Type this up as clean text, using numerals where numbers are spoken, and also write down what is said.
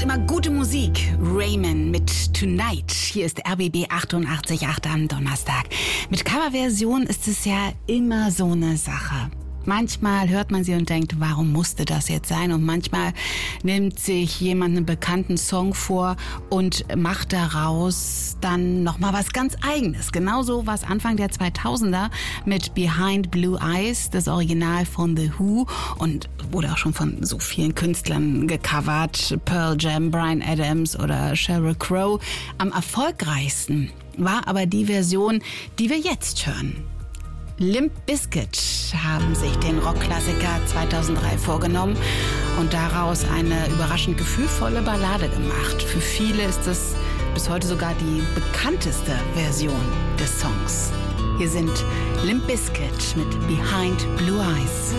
immer gute Musik. Raymond mit Tonight. Hier ist RBB 88.8 am Donnerstag. Mit Coverversion ist es ja immer so eine Sache. Manchmal hört man sie und denkt, warum musste das jetzt sein? Und manchmal nimmt sich jemand einen bekannten Song vor und macht daraus dann nochmal was ganz Eigenes. Genauso war es Anfang der 2000er mit Behind Blue Eyes, das Original von The Who, und wurde auch schon von so vielen Künstlern gecovert. Pearl Jam, Bryan Adams oder Sheryl Crow. Am erfolgreichsten war aber die Version, die wir jetzt hören. Limp Bizkit haben sich den Rockklassiker 2003 vorgenommen und daraus eine überraschend gefühlvolle Ballade gemacht. Für viele ist es bis heute sogar die bekannteste Version des Songs. Hier sind Limp Bizkit mit Behind Blue Eyes.